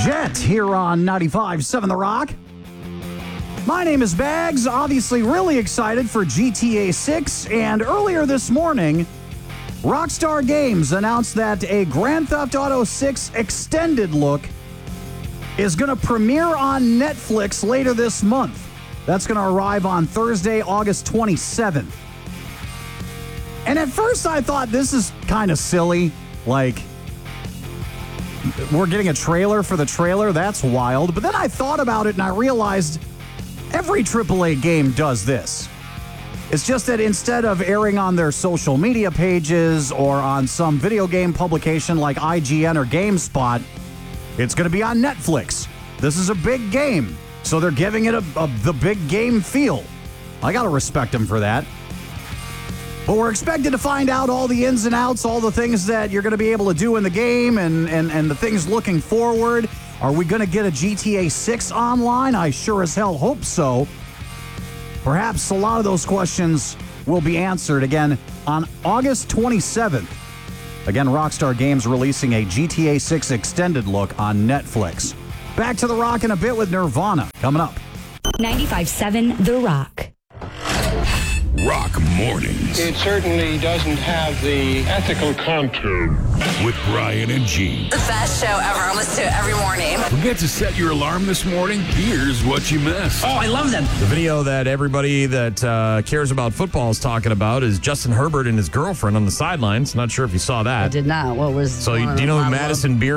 Jet here on 95.7 The Rock. My name is Bags, obviously really excited for GTA 6, and earlier this morning, Rockstar Games announced that a Grand Theft Auto 6 extended look is going to premiere on Netflix later this month. That's going to arrive on Thursday, August 27th. And at first I thought this is kind of silly, like, we're getting a trailer for the trailer? That's wild. But then I thought about it and I realized every AAA game does this. It's just that instead of airing on their social media pages or on some video game publication like IGN or GameSpot, it's going to be on Netflix. This is a big game, so they're giving it the big game feel. I got to respect them for that. But we're expected to find out all the ins and outs, all the things that you're going to be able to do in the game and the things looking forward. Are we going to get a GTA 6 online? I sure as hell hope so. Perhaps a lot of those questions will be answered again on August 27th. Again, Rockstar Games releasing a GTA 6 extended look on Netflix. Back to The Rock in a bit with Nirvana coming up. 95.7 The Rock. Rock Mornings. It certainly doesn't have the ethical contour. With Brian and Gene. The best show ever. I listen to it every morning. Forget to set your alarm this morning? Here's what you missed. Oh, I love them. The video that everybody that cares about football is talking about is Justin Herbert and his girlfriend on the sidelines. Not sure if you saw that. I did not. What was So, do you know who Madison Beer